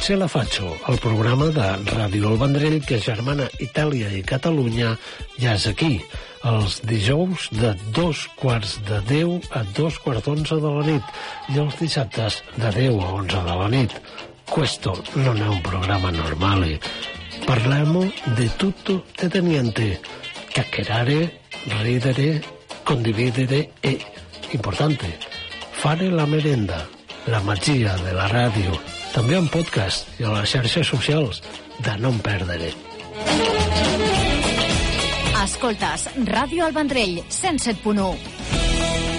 Se la faccio, el programa de Ràdio El Vendrell que germana Itàlia i Catalunya ja és aquí, els dijous de 9:45 a 11:45 de la nit i els dissabtes de 10 a 11 de la nit. Questo non è un programma normale. Parliamo di tutto e di niente. Chiacchierare, ridere, condividere e, importante, fare la merenda, la magia de la ràdio, també en podcast i a les xarxes socials, de no perdre. Escoltes Ràdio El Vendrell, 107.1.